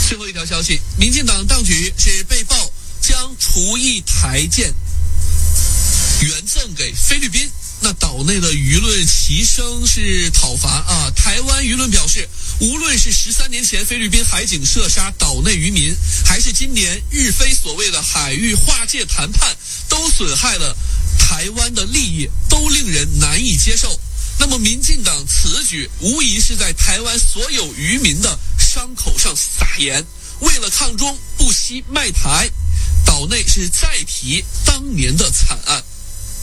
最后一条消息，民进党当局是被曝将厨艺台舰援赠给菲律宾，那岛内的舆论齐声是讨伐啊！台湾舆论表示，无论是13年前菲律宾海警射杀岛内渔民，还是今年日菲所谓的海域划界谈判，都损害了台湾的利益，都令人难以接受。那么民进党此举无疑是在台湾所有渔民的伤口上撒盐，为了抗中不惜卖台，岛内是再提当年的惨案。